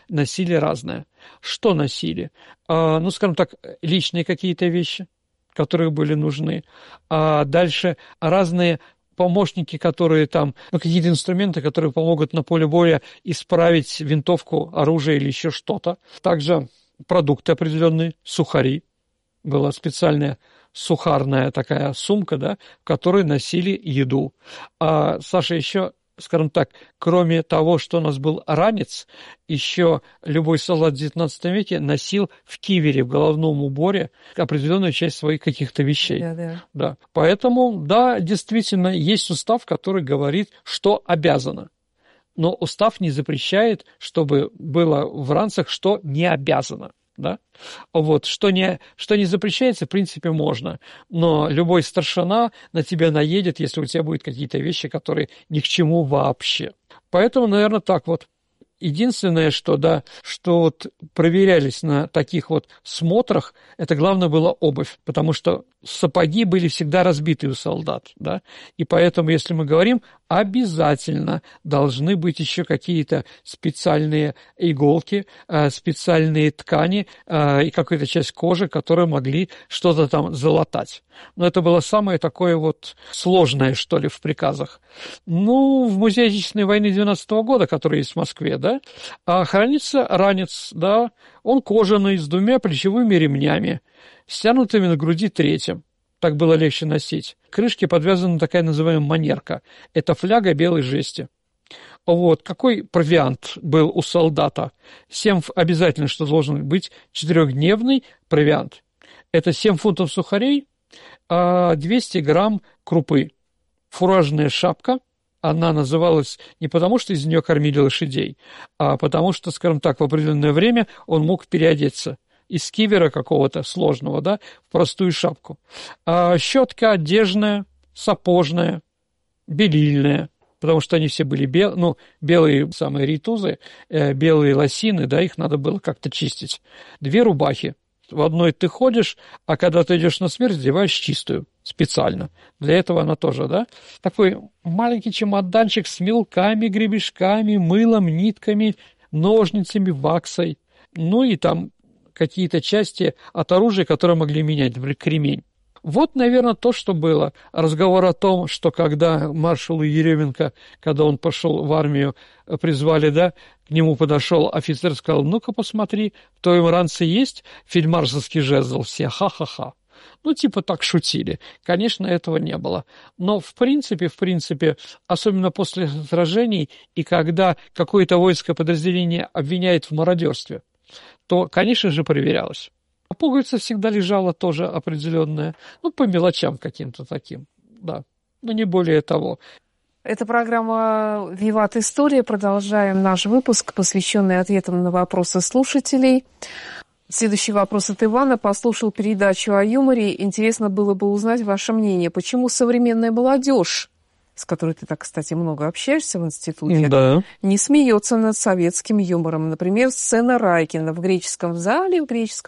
носили разное. Что носили? Ну, скажем так, личные какие-то вещи, которые были нужны. А дальше разные помощники, которые там, ну, какие-то инструменты, которые помогут на поле боя исправить винтовку, оружие или еще что-то. Также продукты определенные, сухари. Была специальная сухарная такая сумка, да, в которой носили еду. А, Саша, еще, скажем так, кроме того, что у нас был ранец, еще любой солдат в XIX веке носил в кивере, в головном уборе определенную часть своих каких-то вещей. Да. Поэтому, да, действительно, есть устав, который говорит, что обязано. Но устав не запрещает, чтобы было в ранцах, что не обязано. Да? Вот, что не запрещается, в принципе, можно. Но любой старшина на тебя наедет, если у тебя будут какие-то вещи, которые ни к чему вообще. Поэтому, наверное, так вот. Единственное, что, да, что вот проверялись на таких вот смотрах, это главное была обувь, потому что сапоги были всегда разбиты у солдат, да, и поэтому, если мы говорим, обязательно должны быть еще какие-то специальные иголки, специальные ткани и какая-то часть кожи, которые могли что-то там залатать. Но это было самое такое вот сложное, что ли, в приказах. Ну, в Музее Отечественной войны 12-го года, который есть в Москве, да, хранится ранец, да, он кожаный, с 2 плечевыми ремнями, стянутыми на груди 3. Так было легче носить. К крышке подвязана такая называемая манерка. Это фляга белой жести. Вот. Какой провиант был у солдата? Обязательно, что должен быть 4-дневный провиант. Это 7 фунтов сухарей, 200 грамм крупы. Фуражная шапка. Она называлась не потому, что из нее кормили лошадей, а потому что, скажем так, в определенное время он мог переодеться из кивера какого-то сложного, да, в простую шапку. Щетка одежная, сапожная, белильная, потому что они все были белые самые ритузы, белые лосины, да, их надо было как-то чистить. 2 рубахи. В одной ты ходишь, а когда ты идешь на смерть, одеваешь чистую специально. Для этого она тоже, да? Такой маленький чемоданчик с мелками, гребешками, мылом, нитками, ножницами, ваксой. Ну и там какие-то части от оружия, которые могли менять, например, кремень. Вот, наверное, то, что было. Разговор о том, что когда маршалу Еременко, когда он пошел в армию, призвали, да, к нему подошел офицер и сказал: ну-ка посмотри, в твоем ранце есть фельдмаршальский жезл? Все ха-ха-ха. Ну, типа так шутили. Конечно, этого не было. Но в принципе, особенно после сражений, и когда какое-то воинское подразделение обвиняет в мародерстве, то, конечно же, проверялось. А пуговица всегда лежала тоже определенная, ну, по мелочам каким-то таким, да, но не более того. Это программа «Виват История». Продолжаем наш выпуск, посвященный ответам на вопросы слушателей. Следующий вопрос от Ивана. Послушал передачу о юморе. Интересно было бы узнать ваше мнение. Почему современная молодежь, с которой ты так, кстати, много общаешься в институте, да, не смеется над советским юмором? Например, сцена Райкина в греческом зале.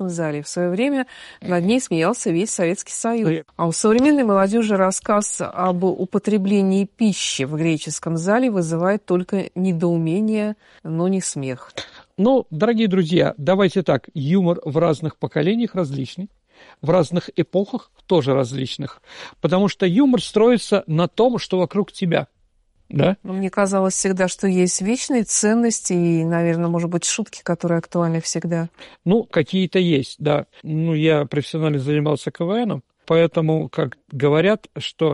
В свое время над ней смеялся весь Советский Союз. А у современной молодежи рассказ об употреблении пищи в греческом зале вызывает только недоумение, но не смех. Ну, дорогие друзья, давайте так, юмор в разных поколениях различный. В разных эпохах тоже различных, потому что юмор строится на том, что вокруг тебя, да? Мне казалось всегда, что есть вечные ценности и, наверное, может быть, шутки, которые актуальны всегда. Ну, какие-то есть, да. Ну, я профессионально занимался КВНом, поэтому, как говорят, что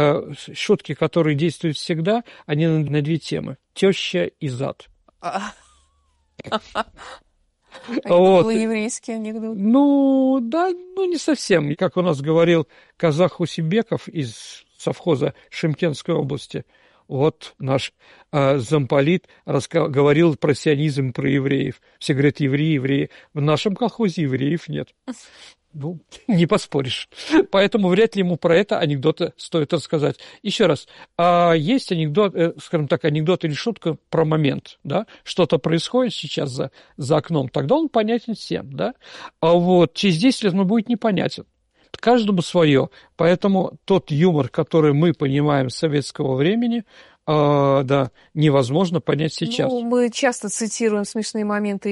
шутки, которые действуют всегда, они на 2 темы: теща и зад. Это был еврейский анекдот. Ну, да, не совсем. Как у нас говорил казах Усибеков из совхоза Шымкентской области, вот наш замполит говорил про сионизм, про евреев. Все говорят: евреи. В нашем колхозе евреев нет. Ну, не поспоришь. Поэтому вряд ли ему про это анекдоты стоит рассказать. Еще раз, есть анекдот, скажем так, анекдот или шутка про момент, да, что-то происходит сейчас за окном, тогда он понятен всем, да, а вот через 10 лет он будет непонятен. Каждому свое. Поэтому тот юмор, который мы понимаем с советского времени, да, невозможно понять сейчас. Ну, мы часто цитируем смешные моменты